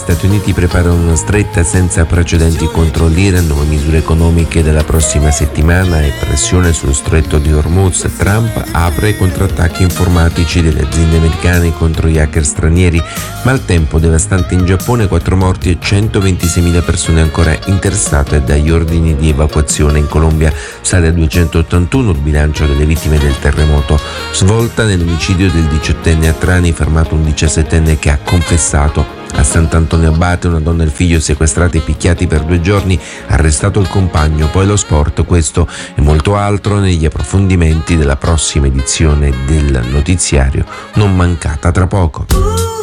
Stati Uniti preparano una stretta senza precedenti contro l'Iran, nuove misure economiche della prossima settimana e pressione sullo stretto di Hormuz. Trump apre i contrattacchi informatici delle aziende americane contro gli hacker stranieri, maltempo devastante in Giappone, 4 morti e 126.000 persone ancora interessate dagli ordini di evacuazione. In Colombia sale a 281 il bilancio delle vittime del terremoto. Svolta nell'omicidio del 18enne a Trani, fermato un 17enne che ha confessato. A Sant'Antonio Abate una donna e il figlio sequestrati e picchiati per 2 giorni, arrestato il compagno. Poi lo sport, questo e molto altro negli approfondimenti della prossima edizione del notiziario, non mancata tra poco.